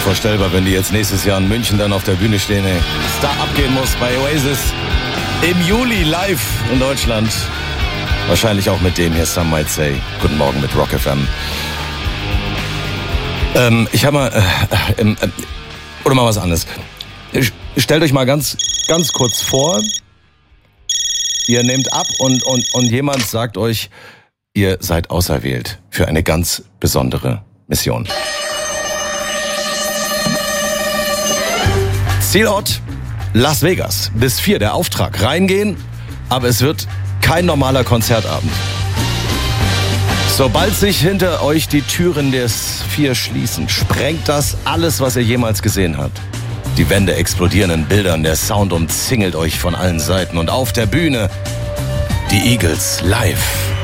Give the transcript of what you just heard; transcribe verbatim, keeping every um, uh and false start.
Unvorstellbar, wenn die jetzt nächstes Jahr in München dann auf der Bühne stehen. Ey. Was da abgehen muss bei Oasis im Juli live in Deutschland. Wahrscheinlich auch mit dem hier, Some Might Say. Guten Morgen mit Rock F M. Ähm, ich habe mal, äh, äh, äh, oder mal was anderes. Stellt euch mal ganz, ganz kurz vor, ihr nehmt ab und, und, und jemand sagt euch, ihr seid auserwählt für eine ganz besondere Mission. Zielort Las Vegas. Bis vier der Auftrag. Reingehen, aber es wird kein normaler Konzertabend. Sobald sich hinter euch die Türen der Sphere schließen, sprengt das alles, was ihr jemals gesehen habt. Die Wände explodieren in Bildern, der Sound umzingelt euch von allen Seiten und auf der Bühne die Eagles live.